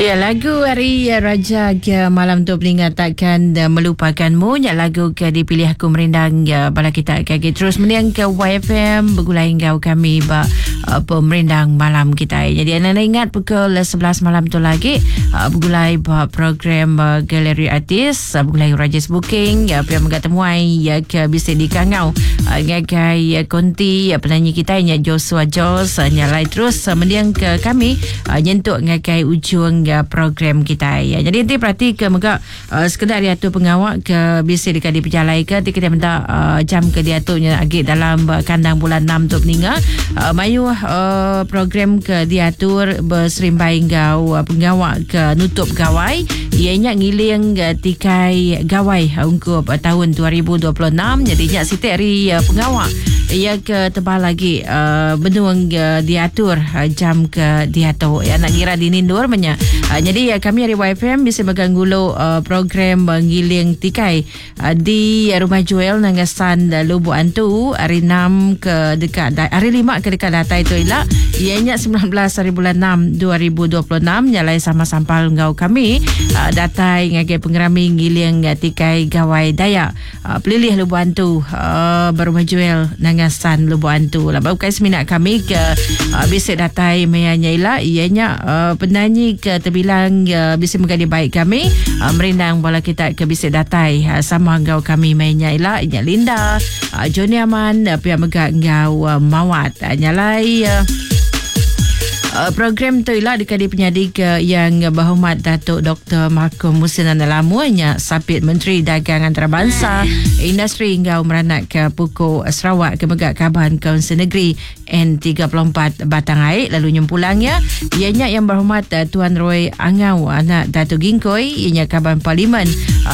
Ya, lagu hari Raja ke malam tu peningat takkan melupakanmu. Ya, lagu ke dipilih aku merindang ya, bala kita kaki terus meniang ke YFM bergulai engkau kami pemerindang malam kita. Jadi anda ingat pukul 11 malam tu lagi bergulai program galeri artis bergulai Rajas Booking ya, pihak mengatemuai ya ke bisa di Kangau ngagai konti penyanyi kita nya Joshua Jos nyalai terus meniang ke kami nyentuk ngagai ujung program kita ya. Jadi nanti perhati ke muka sekedar diatur pengawak ke bisa dikadi perjalai ke kita minta jam ke diaturnya agak dalam kandang bulan 6 tu meninggal mayu program ke diatur berserimbai ngau pengawak ke nutup gawai ianya ngiling tikai gawai untuk tahun 2026. Jadi nyak siti hari pengawak ia ke tebal lagi benuang diatur jam ke diatur ya nak kira dinindur banyak. Jadi kami dari YFM bisa mengganggulo program mengiling tikai di Rumah Joel Nangasan Lubu Antu hari 6 ke dekat hari 5 ke dekat data itu ialah ianya 19 hari bulan 6 2026 nyalai sama sampal ngau kami datai ngagai pengerami ngiling tikai gawai Dayak pelilih Lubu Antu Rumah Joel Nangasan Lubu Antu lah bukan seminat kami ke bisa datai mayanya ialah ianya penyanyi ke terbilang bisa menjadi baik kami merindang bola kita ke bisa datai sama ngau kami mainnya ialah Linda Joni Aman pihak megak ngau mawat nyalai program tu ialah dikadi penyadik yang berhormat Datuk Dr. Markom Musina Nalamuanya Sapit Menteri Dagang Antarabangsa Industri hingga meranak ke Pukul Sarawak ke Megak Kaban Kaunsil Negeri N34 Batang Air. Lalu nyempulangnya ianya yang berhormat Tuan Roy Angau anak Datuk Gingkoi ianya Kaban Parlimen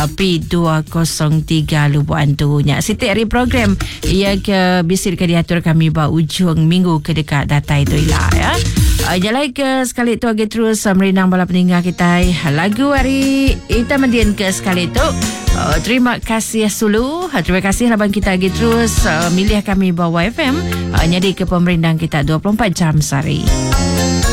P203 Lubu Antunya. Siti hari program ia ke bisir ke diatur kami ba ujung minggu ke dekat data itu ialah ya. Jalai ke sekali tu agak terus merindang bala peninggal kita lagu hari kita mendian ke sekali tu. Terima kasih Sulu. Terima kasih labang kita agak terus milih kami bawa FM nyadi ke pemerindang kita 24 jam sehari.